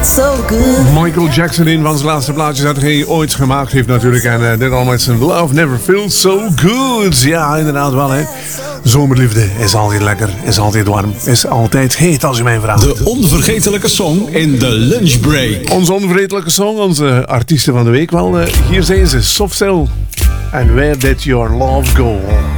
so good. Michael Jackson, een van zijn laatste plaatjes dat hij ooit gemaakt heeft natuurlijk. En dit al met zijn Love Never Feels So Good. Ja, inderdaad wel hè. Zomerliefde is altijd lekker, is altijd warm, is altijd heet als u mij vraagt. De onvergetelijke song in de lunchbreak. Onze onvergetelijke song, onze artiesten van de week wel. Hier zijn ze, Soft Cell. And Where Did Your Love Go?